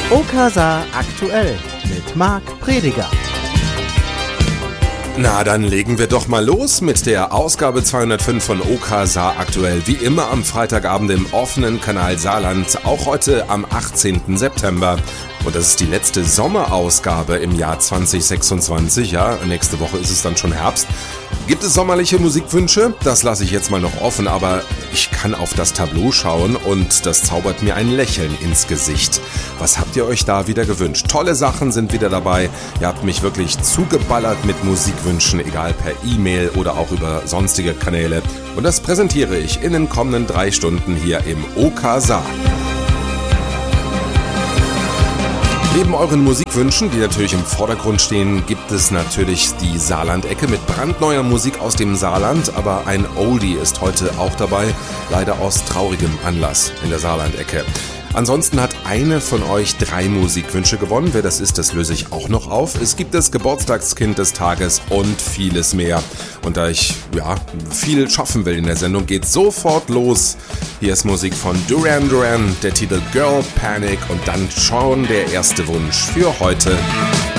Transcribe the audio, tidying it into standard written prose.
Okasa aktuell mit Marc Prediger. Na, dann legen wir doch mal los mit der Ausgabe 205 von Okasa aktuell. Wie immer am Freitagabend im offenen Kanal Saarland, auch heute am 18. September. Und das ist die letzte Sommerausgabe im Jahr 2026. Ja, nächste Woche ist es dann schon Herbst. Gibt es sommerliche Musikwünsche? Das lasse ich jetzt mal noch offen, aber ich kann auf das Tableau schauen und das zaubert mir ein Lächeln ins Gesicht. Was habt ihr euch da wieder gewünscht? Tolle Sachen sind wieder dabei. Ihr habt mich wirklich zugeballert mit Musikwünschen, egal per E-Mail oder auch über sonstige Kanäle. Und das präsentiere ich in den kommenden 3 Stunden hier im Okasa. Neben euren Musikwünschen, die natürlich im Vordergrund stehen, gibt es natürlich die Saarland-Ecke mit brandneuer Musik aus dem Saarland, aber ein Oldie ist heute auch dabei, leider aus traurigem Anlass in der Saarland-Ecke. Ansonsten hat eine von euch 3 Musikwünsche gewonnen. Wer das ist, das löse ich auch noch auf. Es gibt das Geburtstagskind des Tages und vieles mehr. Und da ich viel schaffen will in der Sendung, geht sofort los. Hier ist Musik von Duran Duran, der Titel Girl Panic und dann schon der erste Wunsch für heute.